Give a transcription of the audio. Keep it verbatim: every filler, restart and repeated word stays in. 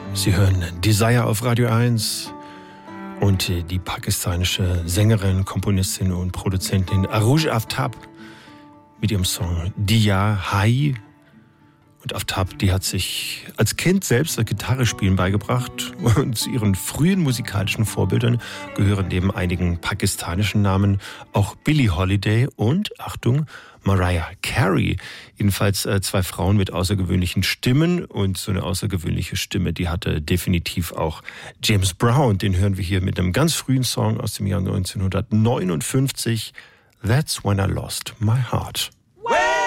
Sie hören Desire auf Radio eins und die pakistanische Sängerin, Komponistin und Produzentin Arooj Aftab mit ihrem Song Diya Hai. Und Aftab, die hat sich als Kind selbst das Gitarrespielen beigebracht und zu ihren frühen musikalischen Vorbildern gehören neben einigen pakistanischen Namen auch Billie Holiday und, Achtung, Mariah Carey. Jedenfalls äh, zwei Frauen mit außergewöhnlichen Stimmen und so eine außergewöhnliche Stimme, die hatte definitiv auch James Brown. Den hören wir hier mit einem ganz frühen Song aus dem Jahr neunzehnhundertneunundfünfzig, That's When I Lost My Heart.